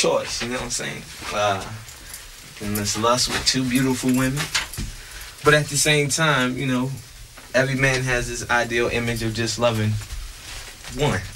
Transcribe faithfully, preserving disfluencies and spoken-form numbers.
choice, you know what I'm saying? Uh, you can miss lust with two beautiful women. But at the same time, you know, every man has this ideal image of just loving one.